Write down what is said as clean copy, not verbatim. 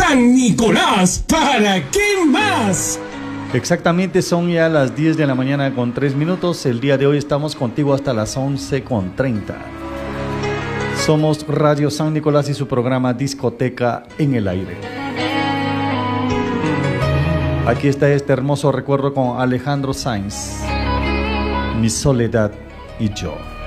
San Nicolás, ¿para qué más? Exactamente, son ya las 10 de la mañana con 3 minutos. El día de hoy estamos contigo hasta las 11:30. Somos Radio San Nicolás y su programa Discoteca en el Aire. Aquí está este hermoso recuerdo con Alejandro Sanz, Mi soledad y yo.